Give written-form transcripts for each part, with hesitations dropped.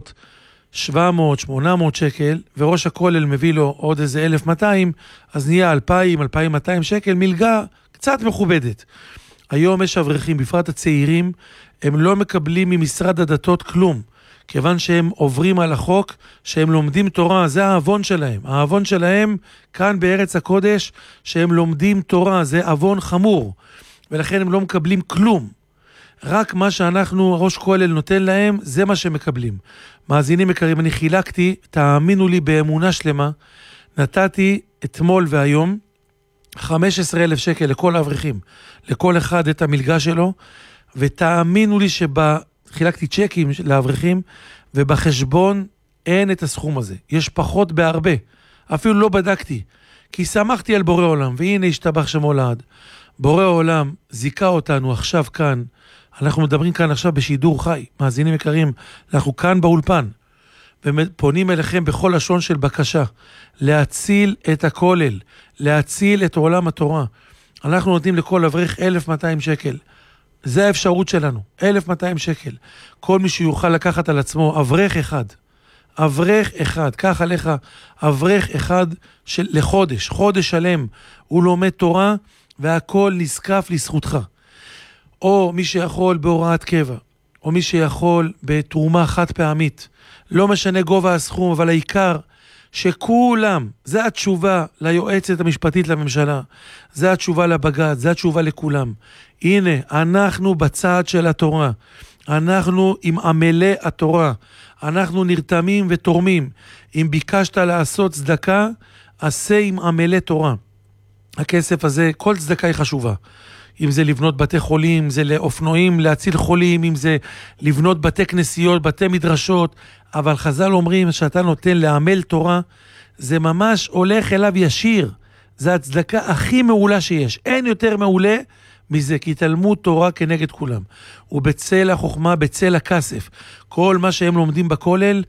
לעשות 700, 800 שקל, וראש הכולל מביא לו עוד איזה 1,200, אז נהיה 2,000, 2,200 שקל, מלגה קצת מכובדת. היום יש אברכים, בפרט הצעירים, הם לא מקבלים ממשרד הדתות כלום, כיוון שהם עוברים על החוק, שהם לומדים תורה, זה האבון שלהם. האבון שלהם כאן בארץ הקודש, שהם לומדים תורה, זה אבון חמור, ולכן הם לא מקבלים כלום. רק מה שאנחנו, ראש כולל נותן להם, זה מה שהם מקבלים. מאזינים יקרים, אני חילקתי, תאמינו לי באמונה שלמה, נתתי אתמול והיום 15,000 שקל לכל האברכים, לכל אחד את המלגה שלו, ותאמינו לי חילקתי צ'קים לאברכים, ובחשבון אין את הסכום הזה. יש פחות בהרבה. אפילו לא בדקתי, כי שמחתי על בורא עולם, והנה השתבח שמו לעד. בורא עולם זיכה אותנו עכשיו כאן, אנחנו מדברים כאן עכשיו בשידור חי, מאזינים יקרים, אנחנו כאן באולפן, ופונים אליכם בכל לשון של בקשה, להציל את הכולל, להציל את עולם התורה. אנחנו נותנים לכל אברך 1,200 שקל. זה האפשרות שלנו, 1,200 שקל. כל מי שיוכל לקחת על עצמו, אברך אחד, קח עליך אברך אחד לחודש, חודש שלם, הוא לומד תורה, והכל נזקף לזכותך. או מי שיכול בהוראת קבע, או מי שיכול בתרומה חד פעמית, לא משנה גובה הסכום, אבל העיקר שכולם, זה התשובה ליועצת המשפטית לממשלה, זה התשובה לבג"ץ, זה התשובה לכולם. הנה, אנחנו בצד של התורה, אנחנו עם עמלי התורה, אנחנו נרתמים ותורמים. אם ביקשת לעשות צדקה, עשה עם עמלי תורה. הכסף הזה, כל צדקה היא חשובה. אם זה לבנות בתי חולים, אם זה לאופנועים, להציל חולים, אם זה לבנות בתי כנסיות, בתי מדרשות, אבל חז"ל אומרים שאתה נותן לעמל תורה, זה ממש הולך אליו ישיר. זה הצדקה הכי מעולה שיש. אין יותר מעולה מזה, כי תלמוד תורה כנגד כולם. ובצל החוכמה, בצל הכסף. כל מה שהם לומדים בכולל,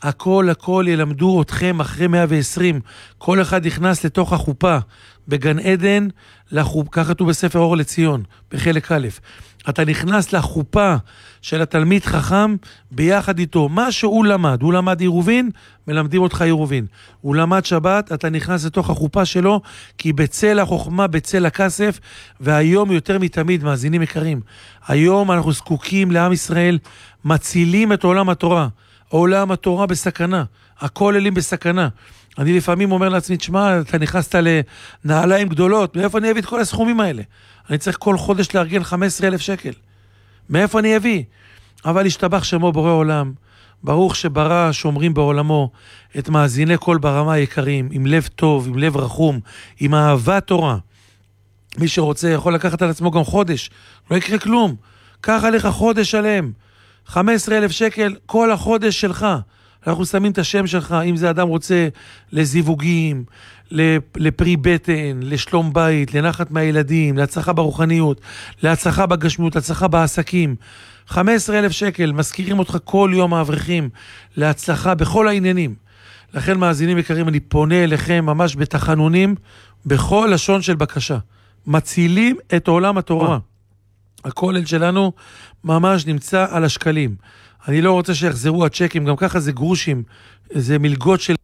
הכל ילמדו אתכם אחרי 120. כל אחד נכנס לתוך החופה, בגן עדן, ככה כתוב בספר אור לציון, בחלק א'. אתה נכנס לחופה של התלמיד חכם ביחד איתו. מה שהוא למד, הוא למד עירובין, מלמדים אותך עירובין. הוא למד שבת, אתה נכנס לתוך החופה שלו, כי בצל החוכמה, בצל הכסף, והיום יותר מתמיד, מאזינים יקרים, היום אנחנו זקוקים לעם ישראל, מצילים את עולם התורה. עולם התורה בסכנה, הכוללים בסכנה. אני לפעמים אומר לעצמי, תשמע, אתה נכנסת לנעליים גדולות, מאיפה אני אביא את כל הסכומים האלה? אני צריך כל חודש לארגן 15,000 שקל. מאיפה אני אביא? אבל השתבח שמו בורא עולם, ברוך שברא שומרים בעולמו, את מאזיני כל ברמה היקרים, עם לב טוב, עם לב רחום, עם אהבת תורה. מי שרוצה יכול לקחת על עצמו גם חודש, לא יקרה כלום. קח עליך חודש שלם, 15,000 שקל, כל החודש שלך. אנחנו שמים את השם שלך, אם זה אדם רוצה לזיווגים, לפרי בטן, לשלום בית, לנחת מהילדים, להצלחה ברוחניות, להצלחה בגשמיות, להצלחה בעסקים. 15,000 שקל, מזכירים אותך כל יום האברכים, להצלחה בכל העניינים. לכן מאזינים יקרים, אני פונה אליכם ממש בתחנונים, בכל לשון של בקשה. מצילים את עולם התורה. הכולל שלנו ממש נמצא על השקלים. אני לא רוצה שיחזרו הצ'קים, גם ככה זה גרושים, זה מלגות של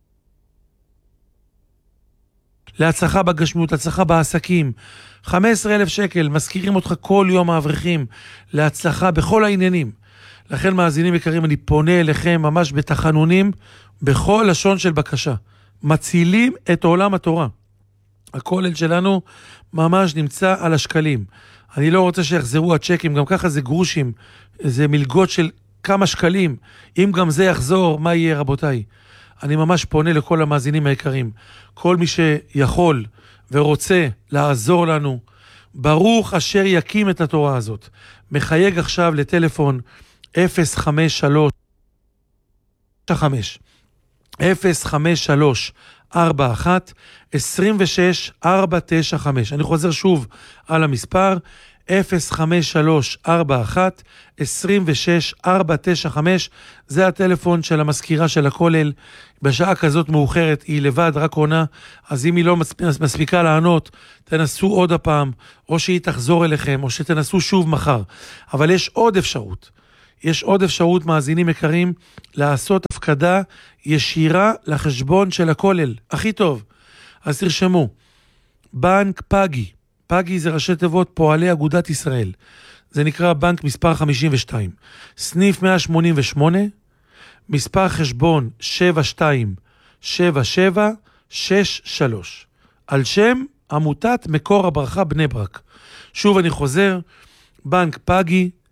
להצלחה בגשמיות, להצלחה בעסקים. 15,000 שקל, מזכירים אותך כל יום האברכים, להצלחה בכל העניינים. לכן מאזינים יקרים, אני פונה אליכם ממש בתחנונים, בכל לשון של בקשה. מצילים את עולם התורה. הכולל שלנו ממש נמצא על השקלים. אני לא רוצה שיחזרו הצ'קים, גם ככה זה גרושים, זה מלגות של כמה שקלים. אם גם זה יחזור, מה יהיה רבותיי? אני ממש פונה לכל המאזינים היקרים. כל מי שיכול ורוצה לעזור לנו, ברוך אשר יקים את התורה הזאת. מחייג עכשיו לטלפון 053 41 26 495. אני חוזר שוב על המספר 053 41 26 495. זה הטלפון של המזכירה של הכולל. בשעה כזאת מאוחרת היא לבד, רק עונה, אז אם היא לא מספיקה לענות, תנסו עוד הפעם, או שהיא תחזור אליכם, או שתנסו שוב מחר. אבל יש עוד אפשרות, מאזינים יקרים, לעשות הפקדה ישירה לחשבון של הכולל. הכי טוב. אז תרשמו, בנק פגי, פגי זה ראשי תיבות פועלי אגודת ישראל. זה נקרא בנק מספר 52. סניף 188, מספר חשבון 727763, על שם עמותת מקור הברכה בני ברק. שוב אני חוזר, בנק פגי,